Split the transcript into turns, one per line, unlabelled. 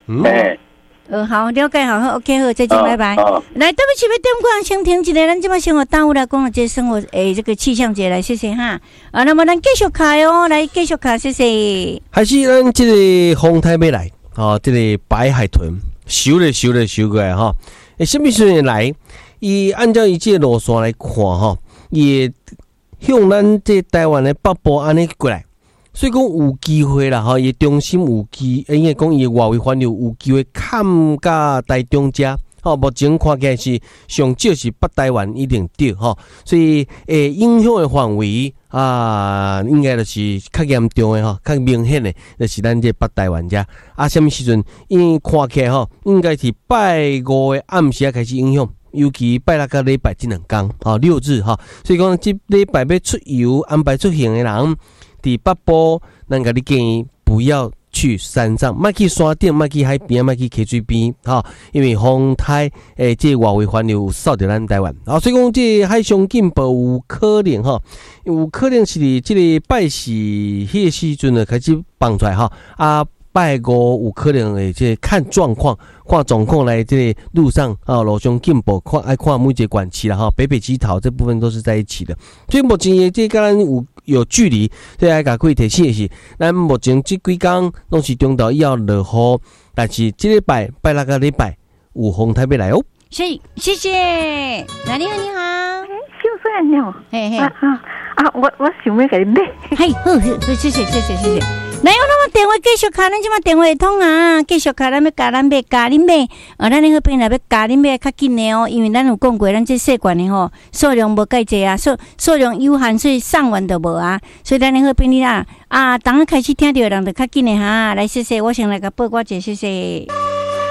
好，了解好 ，OK 好，再见，拜拜。来，对不起，要点歌先停一下，咱这么生活耽误了，讲了这生活这个气象节来，谢谢哈。那么咱继续开哦，来继续开，谢谢。
还是咱这个风台要来，这个白海豚收过来哈。什么时候来？伊按照伊这个路线来看哈，伊向咱这台湾的北部安尼过来。所以讲有机会啦，伊中心有机，应该讲伊外围环流有机会看到台中遮，目前看起来是上少是北台湾一定对，所以影响的范围应该就是较严重的较明显的，就是咱这北台湾遮。什么时阵？因为看起来应该是拜五的暗时开始影响。尤其拜六甲礼拜这两天，6日所以讲这礼拜要出游安排出行的人。伫北部，咱甲你建议不要去山上，莫去山顶，莫去海边，莫去溪水边，因为风台这外围环流扫到咱台湾，所以讲这海上警报有可能是伫这个拜四迄个时阵开始放出来拜五有可能会这看状况来这个路上路上警报看每一个管区啦北北基桃这部分都是在一起的，所以目前这跟咱有距离，所以甲可以提醒的是，咱目前这几天拢是中岛要落雨，但是这礼拜拜六个礼拜有风台要来哦。
谢谢，你好，
秀顺你好，我想要给你买，
谢谢。来，那么电话继续卡，咱即马电话会通继续卡，咱要加咱买，咱那个边来要加恁买较紧的哦，因为咱有讲过，咱这细罐的数量无介济数量有限，所以上万都无所以咱那个边你当开始听到的人就较紧的来，谢谢，我先来个报歌者，谢谢。